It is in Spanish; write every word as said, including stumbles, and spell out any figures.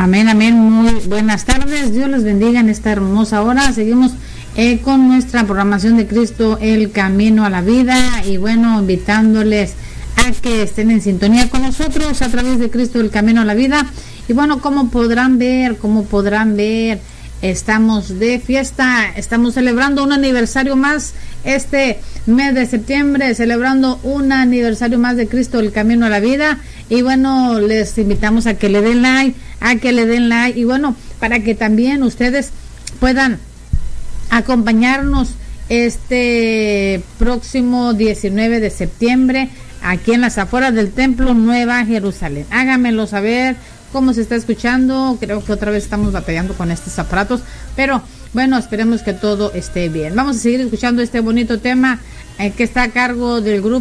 Amén, amén. Muy buenas tardes. Dios les bendiga en esta hermosa hora. Seguimos eh, con nuestra programación de Cristo, el camino a la vida. Y bueno, invitándoles a que estén en sintonía con nosotros a través de Cristo, el camino a la vida. Y bueno, como podrán ver, como podrán ver, estamos de fiesta. Estamos celebrando un aniversario más este mes de septiembre, celebrando un aniversario más de Cristo, el camino a la vida. Y bueno, les invitamos a que le den like, a que le den like. Y bueno, para que también ustedes puedan acompañarnos este próximo diecinueve de septiembre aquí en las afueras del Templo Nueva Jerusalén. Háganmelo saber cómo se está escuchando. Creo que otra vez estamos batallando con estos aparatos, pero bueno, esperemos que todo esté bien. Vamos a seguir escuchando este bonito tema eh, que está a cargo del grupo